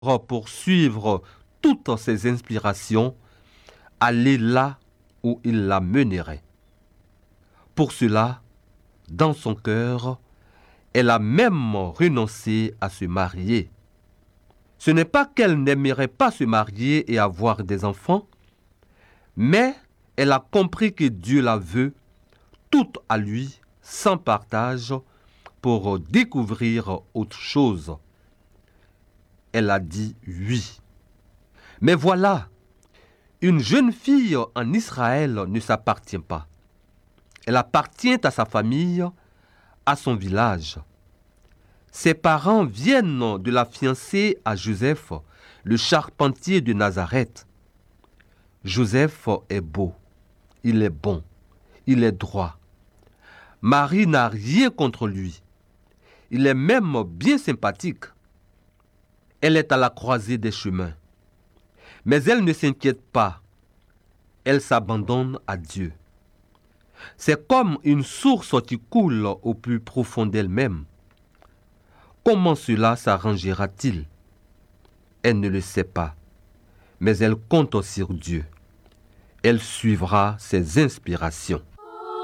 pour suivre toutes ses inspirations, aller là où il la mènerait. Pour cela, dans son cœur, elle a même renoncé à se marier. Ce n'est pas qu'elle n'aimerait pas se marier et avoir des enfants, mais elle a compris que Dieu la veut toute à lui, sans partage, pour découvrir autre chose. Elle a dit oui. Mais voilà, une jeune fille en Israël ne s'appartient pas. Elle appartient à sa famille, à son village. Ses parents viennent de la fiancée à Joseph, le charpentier de Nazareth. Joseph est beau, il est bon, il est droit. Marie n'a rien contre lui. Il est même bien sympathique. Elle est à la croisée des chemins. Mais elle ne s'inquiète pas. Elle s'abandonne à Dieu. C'est comme une source qui coule au plus profond d'elle-même. Comment cela s'arrangera-t-il? Elle ne le sait pas. Mais elle compte sur Dieu. Elle suivra ses inspirations.